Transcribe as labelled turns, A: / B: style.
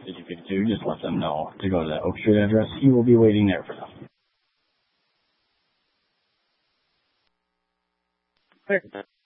A: that you could do, just let them know to go to that Oak Street address. He will be waiting there for them.
B: Perfect.